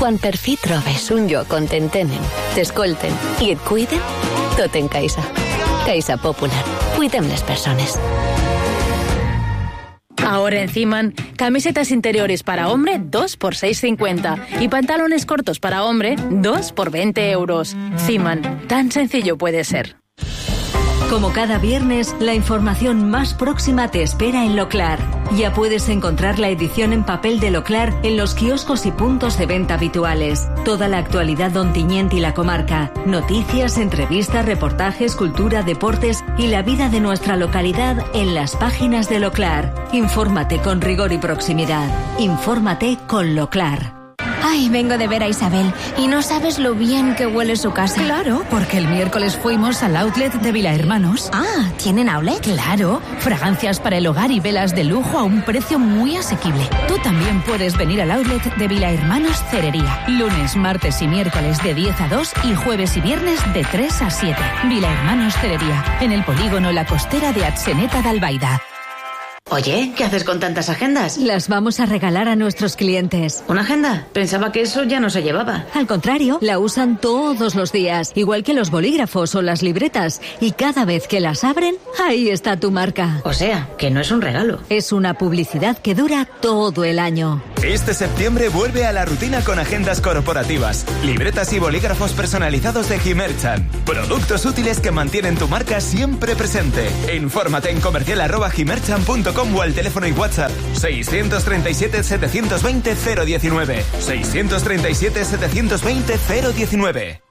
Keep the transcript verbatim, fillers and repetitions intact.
Quan per fi trobes un lloc on t'entenen, t'escolten i et cuiden, tot en Caixa. Caixa Popular. Cuidem les persones. Ahora en Ciman, camisetas interiores para hombre, dos por seis cincuenta. Y pantalones cortos para hombre, dos por veinte euros. Ciman, tan sencillo puede ser. Como cada viernes, la información más próxima te espera en Loclar. Ya puedes encontrar la edición en papel de Loclar en los kioscos y puntos de venta habituales. Toda la actualidad de Ontinyent y la comarca. Noticias, entrevistas, reportajes, cultura, deportes y la vida de nuestra localidad en las páginas de Loclar. Infórmate con rigor y proximidad. Infórmate con Loclar. Ay, vengo de ver a Isabel y no sabes lo bien que huele su casa. Claro, porque el miércoles fuimos al outlet de Vilahermanos. Ah, ¿tienen outlet? Claro, fragancias para el hogar y velas de lujo a un precio muy asequible. Tú también puedes venir al outlet de Vilahermanos Cerería. Lunes, martes y miércoles de diez a dos y jueves y viernes de tres a siete. Vilahermanos Cerería, en el polígono La Costera de Atzeneta de Albaida. Oye, ¿qué haces con tantas agendas? Las vamos a regalar a nuestros clientes. ¿Una agenda? Pensaba que eso ya no se llevaba. Al contrario, la usan todos los días, igual que los bolígrafos o las libretas. Y cada vez que las abren, ahí está tu marca. O sea, que no es un regalo. Es una publicidad que dura todo el año. Este septiembre vuelve a la rutina con agendas corporativas, libretas y bolígrafos personalizados de Gimerchan. Productos útiles que mantienen tu marca siempre presente. Infórmate en comercial arroba gimerchan punto com o al teléfono y WhatsApp seiscientos treinta y siete, setecientos veinte, cero diecinueve. seiscientos treinta y siete, setecientos veinte, cero diecinueve.